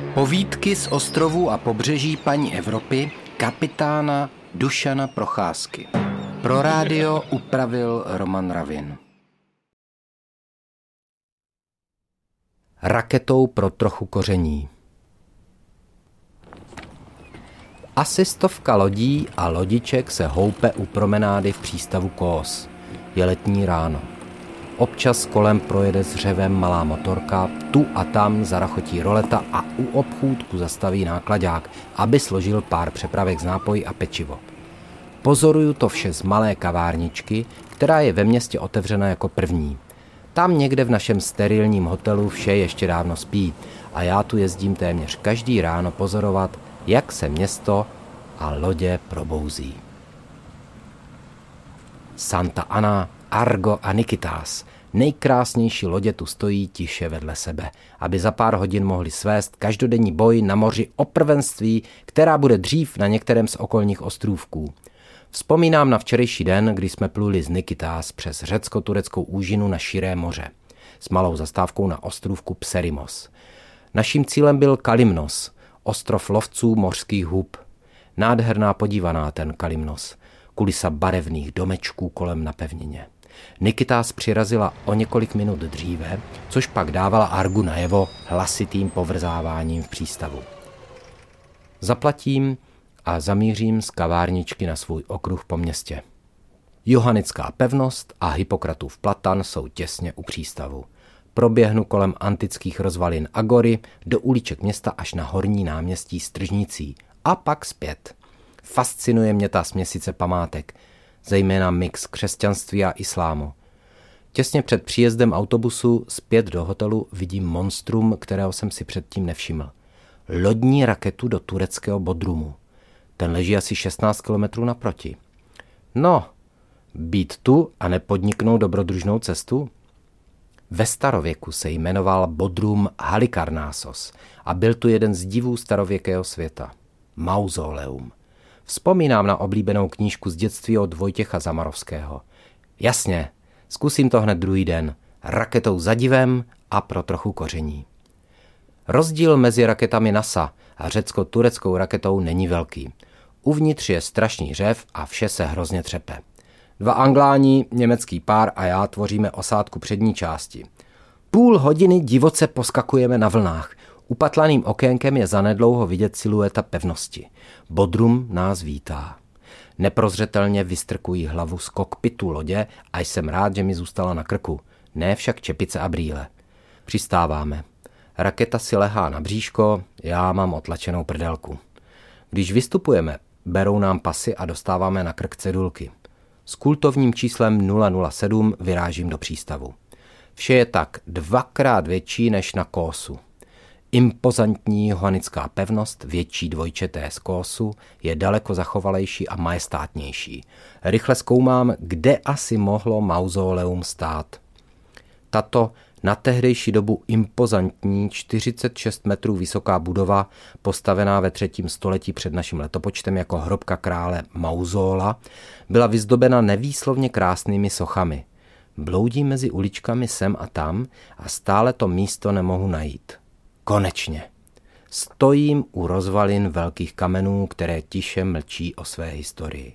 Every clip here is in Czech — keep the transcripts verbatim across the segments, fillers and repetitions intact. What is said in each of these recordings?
Povídky z ostrovů a pobřeží paní Evropy kapitána Dušana Procházky. Pro rádio upravil Roman Ravin. Raketou pro trochu koření. Asi stovka lodí a lodiček se houpe u promenády v přístavu Kos. Je letní ráno. Občas kolem projede s řevem malá motorka, tu a tam zarachotí roleta a u obchůdku zastaví náklaďák, aby složil pár přepravek z nápojí a pečivo. Pozoruju to vše z malé kavárničky, která je ve městě otevřena jako první. Tam někde v našem sterilním hotelu vše ještě dávno spí a já tu jezdím téměř každý ráno pozorovat, jak se město a lodě probouzí. Santa Ana, Argo a Nikitas, nejkrásnější lodě tu stojí tiše vedle sebe, aby za pár hodin mohli svést každodenní boj na moři o prvenství, která bude dřív na některém z okolních ostrůvků. Vzpomínám na včerejší den, kdy jsme pluli z Nikitas přes řecko-tureckou úžinu na širé moře, s malou zastávkou na ostrůvku Pserimos. Naším cílem byl Kalymnos, ostrov lovců mořských hub. Nádherná podívaná ten Kalymnos, kulisa barevných domečků kolem na pevnině. Nikitas přirazila o několik minut dříve, což pak dávala Argu najevo hlasitým povrzáváním v přístavu. Zaplatím a zamířím z kavárničky na svůj okruh po městě. Johannická pevnost a Hippokratův platan jsou těsně u přístavu. Proběhnu kolem antických rozvalin Agory do uliček města až na horní náměstí s tržnicí a pak zpět. Fascinuje mě ta směsice památek, zejména mix křesťanství a islámu. Těsně před příjezdem autobusu zpět do hotelu vidím monstrum, kterého jsem si předtím nevšiml. Lodní raketu do tureckého Bodrumu. Ten leží asi šestnáct kilometrů naproti. No, být tu a nepodniknout dobrodružnou cestu? Ve starověku se jmenoval Bodrum Halikarnassos a byl tu jeden z divů starověkého světa. Mauzoleum. Vzpomínám na oblíbenou knížku z dětství od Vojtěcha Zamarovského. Jasně, zkusím to hned druhý den. Raketou za divem a pro trochu koření. Rozdíl mezi raketami NASA a řecko-tureckou raketou není velký. Uvnitř je strašný řev a vše se hrozně třepe. Dva Angláni, německý pár a já tvoříme osádku přední části. Půl hodiny divoce poskakujeme na vlnách. Upatlaným okénkem je zanedlouho vidět silueta pevnosti. Bodrum nás vítá. Neprozřetelně vystrkují hlavu z kokpitu lodě a jsem rád, že mi zůstala na krku. Ne však čepice a brýle. Přistáváme. Raketa si lehá na bříško, já mám otlačenou prdelku. Když vystupujeme, berou nám pasy a dostáváme na krk cedulky. S kultovním číslem nula nula sedm vyrážím do přístavu. Vše je tak dvakrát větší než na Kosu. Impozantní johannická pevnost, větší dvojčeté z Kosu, je daleko zachovalejší a majestátnější. Rychle zkoumám, kde asi mohlo mauzoleum stát. Tato na tehdejší dobu impozantní čtyřicet šest metrů vysoká budova, postavená ve třetím století před naším letopočtem jako hrobka krále Mauzola, byla vyzdobena nevýslovně krásnými sochami. Bloudím mezi uličkami sem a tam a stále to místo nemohu najít. Konečně. Stojím u rozvalin velkých kamenů, které tiše mlčí o své historii.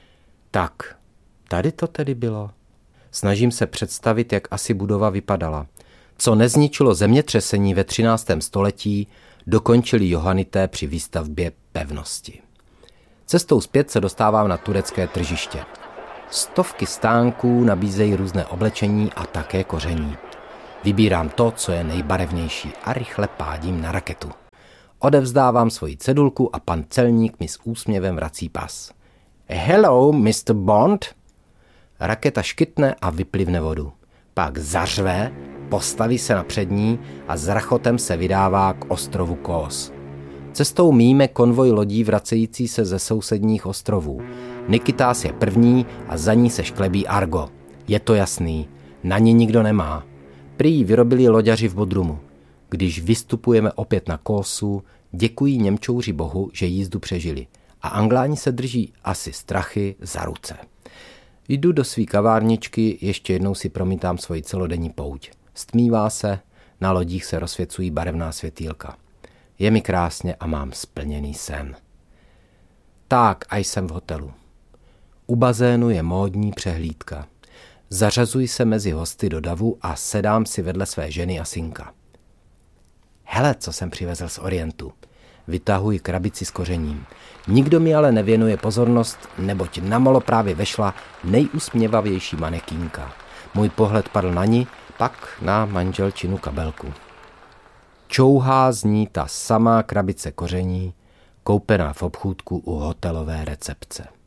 Tak, tady to tedy bylo. Snažím se představit, jak asi budova vypadala. Co nezničilo zemětřesení ve třináctém století, dokončili Johanité při výstavbě pevnosti. Cestou zpět se dostávám na turecké tržiště. Stovky stánků nabízejí různé oblečení a také koření. Vybírám to, co je nejbarevnější a rychle pádím na raketu. Odevzdávám svoji cedulku a pan celník mi s úsměvem vrací pas. Hello, mister Bond. Raketa škytne a vyplivne vodu. Pak zařve, postaví se na přední a s rachotem se vydává k ostrovu Kos. Cestou míjíme konvoj lodí vracející se ze sousedních ostrovů. Nikitas je první a za ní se šklebí Argo. Je to jasný, na ní nikdo nemá. Prý vyrobili loďaři v Bodrumu. Když vystupujeme opět na Kosu, děkují Němčouři bohu, že jízdu přežili. A Angláni se drží asi strachy za ruce. Jdu do svý kavárničky, ještě jednou si promítám svoji celodenní pouť. Stmívá se, na lodích se rozsvěcují barevná světýlka. Je mi krásně a mám splněný sen. Tak, a jsem v hotelu. U bazénu je módní přehlídka. Zařazuji se mezi hosty do davu a sedám si vedle své ženy a synka. Hele, co jsem přivezl z Orientu. Vytahuji krabici s kořením. Nikdo mi ale nevěnuje pozornost, neboť na molo právě vešla nejusměvavější manekínka. Můj pohled padl na ní, pak na manželčinu kabelku. Čouhá z ní ta samá krabice koření, koupená v obchůdku u hotelové recepce.